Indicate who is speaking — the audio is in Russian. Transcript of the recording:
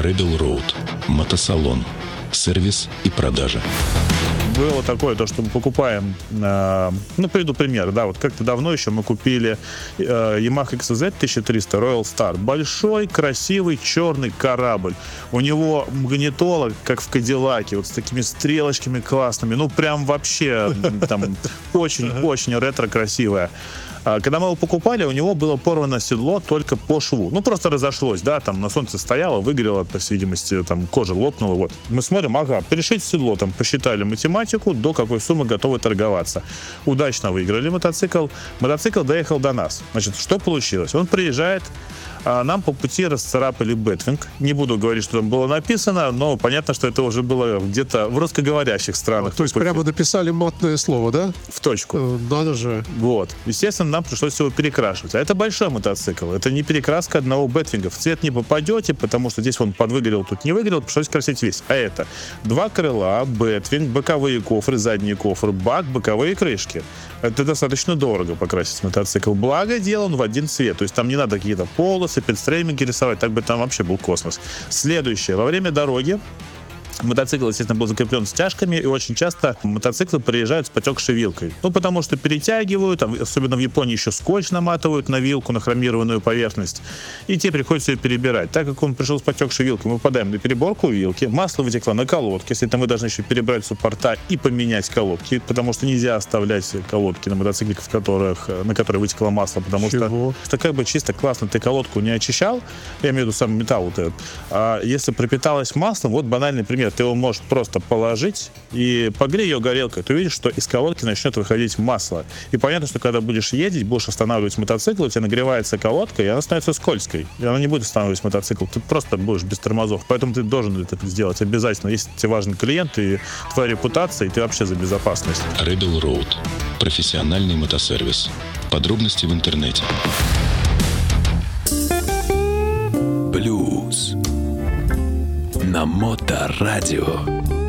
Speaker 1: Rebel Road. Мотосалон. Сервис и продажа.
Speaker 2: Было такое, то, что мы покупаем, приведу пример, да, вот как-то давно еще мы купили Yamaha XZ 1300 Royal Star. Большой, красивый, черный корабль. У него магнитола, как в Кадиллаке, вот с такими стрелочками классными, прям вообще там очень-очень ретро красивая. Когда мы его покупали, у него было порвано седло только по шву. Просто разошлось, да, там на солнце стояло, выгорело, по всей видимости, там кожа лопнула, вот. Мы смотрим, перешить седло, там посчитали математику, до какой суммы готовы торговаться. Удачно выиграли мотоцикл. Мотоцикл доехал до нас. Значит, что получилось? Он приезжает, нам по пути расцарапали бэтвинг. Не буду говорить, что там было написано, но понятно, что это уже было где-то в русскоговорящих странах.
Speaker 3: То есть прямо написали матное слово, да?
Speaker 2: В точку.
Speaker 3: Надо же.
Speaker 2: Вот. Естественно, нам пришлось его перекрашивать. А это большой мотоцикл. Это не перекраска одного бэтвинга. В цвет не попадете, потому что здесь он подвыгорел, тут не выгорел. Пришлось красить весь. А это 2 крыла, бэтвинг, боковые кофры, задний кофр, бак, боковые крышки. Это достаточно дорого покрасить мотоцикл. Благо, дело он в один цвет. То есть там не надо какие-то полосы, педстрейминги рисовать. Так бы там вообще был космос. Следующее. Во время дороги мотоцикл, естественно, был закреплен стяжками, и очень часто мотоциклы приезжают с потекшей вилкой. Потому что перетягивают, особенно в Японии еще скотч наматывают на вилку, на хромированную поверхность, и тебе приходится ее перебирать. Так как он пришел с потекшей вилкой, мы попадаем на переборку вилки, масло вытекло на колодке, если там мы должны еще перебрать суппорта и поменять колодки, потому что нельзя оставлять колодки на мотоцикле, на которые вытекло масло, потому что как бы чисто классно ты колодку не очищал, я имею в виду сам металл вот этот, а если пропиталось маслом, вот банальный пример, ты его можешь просто положить и погрей ее горелкой, ты увидишь, что из колодки начнет выходить масло. И понятно, что когда будешь ездить, будешь останавливать мотоцикл, у тебя нагревается колодка, и она становится скользкой. И она не будет останавливать мотоцикл. Ты просто будешь без тормозов. Поэтому ты должен это сделать обязательно. Если тебе важен клиент и твоя репутация, и ты вообще за безопасность.
Speaker 1: Rebel Road. Профессиональный мотосервис. Подробности в интернете.
Speaker 4: Блюз на Моторадио.